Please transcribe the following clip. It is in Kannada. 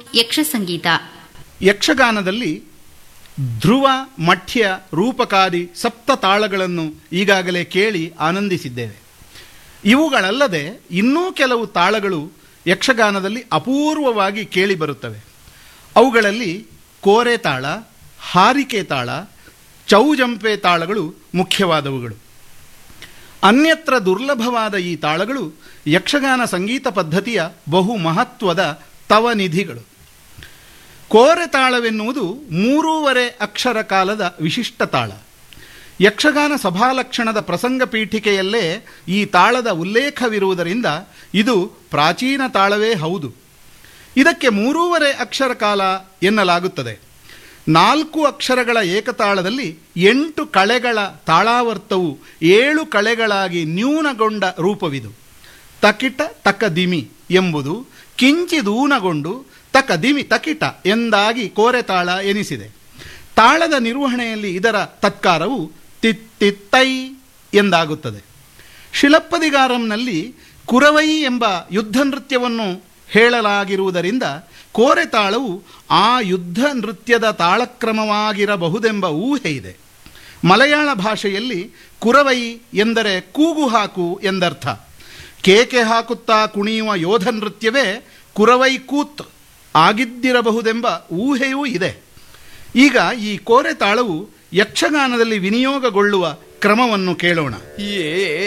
ಯಕ್ಷ ಸಂಗೀತ. ಯಕ್ಷಗಾನದಲ್ಲಿ ಧ್ರುವ, ಮಠ್ಯ, ರೂಪಕಾದಿ ಸಪ್ತ ತಾಳಗಳನ್ನು ಈಗಾಗಲೇ ಕೇಳಿ ಆನಂದಿಸಿದ್ದೇವೆ. ಇವುಗಳಲ್ಲದೆ ಇನ್ನೂ ಕೆಲವು ತಾಳಗಳು ಯಕ್ಷಗಾನದಲ್ಲಿ ಅಪೂರ್ವವಾಗಿ ಕೇಳಿಬರುತ್ತವೆ. ಅವುಗಳಲ್ಲಿ ಕೋರೆ ತಾಳ, ಹಾರಿಕೆ ತಾಳ, ಚೌಜಂಪೆ ತಾಳಗಳು ಮುಖ್ಯವಾದವುಗಳು. ಅನ್ಯತ್ರ ದುರ್ಲಭವಾದ ಈ ತಾಳಗಳು ಯಕ್ಷಗಾನ ಸಂಗೀತ ಪದ್ಧತಿಯ ಬಹು ಮಹತ್ವದ ತವನಿಧಿಗಳು. ಕೋರೆ ತಾಳವೆನ್ನುವುದು 3.5 ಅಕ್ಷರ ಕಾಲದ ವಿಶಿಷ್ಟ ತಾಳ. ಯಕ್ಷಗಾನ ಸಭಾಲಕ್ಷಣದ ಪ್ರಸಂಗ ಪೀಠಿಕೆಯಲ್ಲೇ ಈ ತಾಳದ ಉಲ್ಲೇಖವಿರುವುದರಿಂದ ಇದು ಪ್ರಾಚೀನ ತಾಳವೇ ಹೌದು. ಇದಕ್ಕೆ 3.5 ಅಕ್ಷರ ಕಾಲ ಎನ್ನಲಾಗುತ್ತದೆ. 4 ಅಕ್ಷರಗಳ ಏಕತಾಳದಲ್ಲಿ 8 ಕಳೆಗಳ ತಾಳಾವರ್ತವು 7 ಕಳೆಗಳಾಗಿ ನ್ಯೂನಗೊಂಡ ರೂಪವಿದು. ತಕಿಟ ತಕದಿಮಿ ಎಂಬುದು ಕಿಂಚಿದೂನಗೊಂಡು ತಕದಿಮಿ ತಕಿಟ ಎಂದಾಗಿ ಕೋರೆತಾಳ ಎನಿಸಿದೆ. ತಾಳದ ನಿರ್ವಹಣೆಯಲ್ಲಿ ಇದರ ತತ್ಕಾರವು ತಿತ್ತಿತ್ತೈ ಎಂದಾಗುತ್ತದೆ. ಶಿಲಪ್ಪದಿಗಾರಂನಲ್ಲಿ ಕುರವೈ ಎಂಬ ಯುದ್ಧ ನೃತ್ಯವನ್ನು ಹೇಳಲಾಗಿರುವುದರಿಂದ ಕೋರೆತಾಳವು ಆ ಯುದ್ಧ ನೃತ್ಯದ ತಾಳಕ್ರಮವಾಗಿರಬಹುದೆಂಬ ಊಹೆ ಇದೆ. ಮಲಯಾಳ ಭಾಷೆಯಲ್ಲಿ ಕುರವೈ ಎಂದರೆ ಕೂಗು ಹಾಕು ಎಂದರ್ಥ. ಕೇಕೆ ಹಾಕುತ್ತಾ ಕುಣಿಯುವ ಯೋಧ ನೃತ್ಯವೇ ಕುರವೈ ಕೂತ್ ಆಗಿದ್ದಿರಬಹುದೆಂಬ ಊಹೆಯೂ ಇದೆ. ಈಗ ಈ ಕೋರೆ ತಾಳವು ಯಕ್ಷಗಾನದಲ್ಲಿ ವಿನಿಯೋಗಗೊಳ್ಳುವ ಕ್ರಮವನ್ನು ಕೇಳೋಣ.